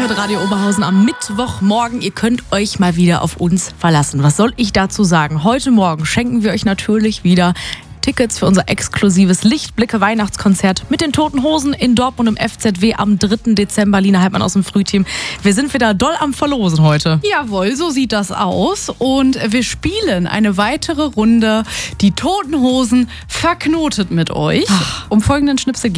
hört Radio Oberhausen am Mittwochmorgen. Ihr könnt euch mal wieder auf uns verlassen. Was soll ich dazu sagen? Heute Morgen schenken wir euch natürlich wieder Tickets für unser exklusives Lichtblicke-Weihnachtskonzert mit den Toten Hosen in Dortmund im FZW am 3. Dezember. Lina Heidmann aus dem Frühteam. Wir sind wieder doll am Verlosen heute. Jawohl, so sieht das aus. Und wir spielen eine weitere Runde. Die Toten Hosen verknotet mit euch. Um folgenden Schnipsel